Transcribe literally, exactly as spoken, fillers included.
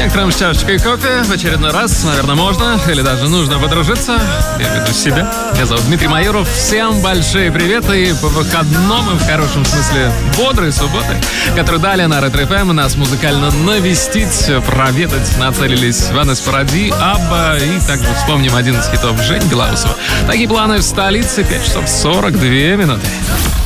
некоторым с чашечкой кофе в очередной раз, наверное, можно или даже нужно подружиться. Я веду себя. Меня зовут Дмитрий Майоров. Всем большие приветы по выходному, в хорошем смысле, бодрой субботы, которую дали на Ретро эф эм нас музыкально навестить, проведать нацелились Ванес Паради, Абба и также вспомним один из хитов Жени Белоусова. Такие планы в столице, пять часов сорок две минуты.